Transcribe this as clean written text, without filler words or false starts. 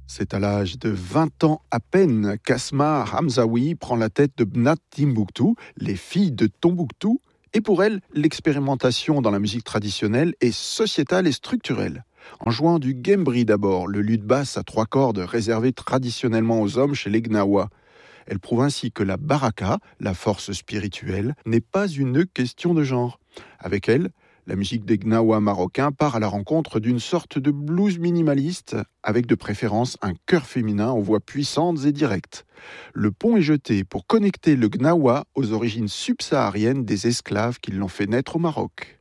C'est à l'âge de 20 ans à peine qu'Asma Hamzaoui prend la tête de Bnat Timbuktu, les filles de Tombouctou, et pour elle, l'expérimentation dans la musique traditionnelle est sociétale et structurelle. En jouant du gembri d'abord, le luth basse à 3 cordes réservé traditionnellement aux hommes chez les Gnawa. Elle prouve ainsi que la baraka, la force spirituelle, n'est pas une question de genre. Avec elle, la musique des Gnawa marocains part à la rencontre d'une sorte de blues minimaliste, avec de préférence un chœur féminin aux voix puissantes et directes. Le pont est jeté pour connecter le Gnawa aux origines subsahariennes des esclaves qui l'ont fait naître au Maroc.